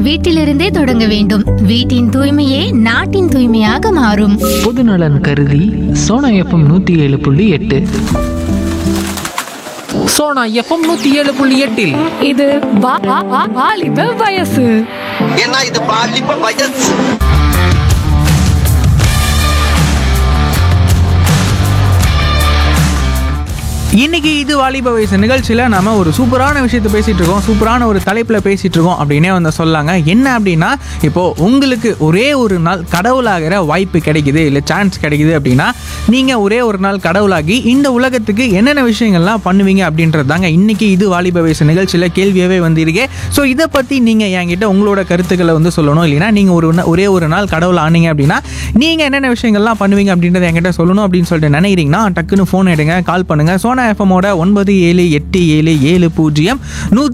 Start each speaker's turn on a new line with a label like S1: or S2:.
S1: வீட்டிலிருந்தே தொடங்க வேண்டும். வீட்டின் தூய்மையே நாட்டின் தூய்மையாக மாறும்.
S2: பொதுநலன் கருதி சோனா எஃப்எம் 107.8. சோனா எஃப்எம் 107.8
S3: இது வாலிப வயசு.
S4: ஏன்னா இது பாலிப்ப வயசு.
S5: இன்னைக்கு இது வாலிப வயசு நிகழ்ச்சியில் நம்ம ஒரு சூப்பரான விஷயத்தை பேசிகிட்டு இருக்கோம். சூப்பரான ஒரு தலைப்பில் பேசிகிட்டு இருக்கோம் அப்படின்னே வந்து சொல்லாங்க. என்ன அப்படின்னா, இப்போது உங்களுக்கு ஒரே ஒரு நாள் கடவுளாகிற வாய்ப்பு கிடைக்குது, இல்லை சான்ஸ் கிடைக்குது அப்படின்னா நீங்கள் ஒரே ஒரு நாள் கடவுளாகி இந்த உலகத்துக்கு என்னென்ன விஷயங்கள்லாம் பண்ணுவீங்க அப்படின்றது தாங்க இன்றைக்கி இது வாலிப வயசு நிகழ்ச்சியில் கேள்வியாகவே வந்திருக்கே. ஸோ இதை பற்றி நீங்கள் என்கிட்ட உங்களோட கருத்துக்களை வந்து சொல்லணும். இல்லைன்னா நீங்கள் ஒரே ஒரு நாள் கடவுள் ஆனீங்க அப்படின்னா நீங்கள் என்னென்ன விஷயங்கள்லாம் பண்ணுவீங்க அப்படின்றத என்கிட்ட சொல்லணும் அப்படின்னு சொல்லிட்டு நினைக்கிறீங்கன்னா டக்குன்னு ஃபோன் எடுங்க, கால் பண்ணுங்கள். சோனா எஃப்எம்மோட 978770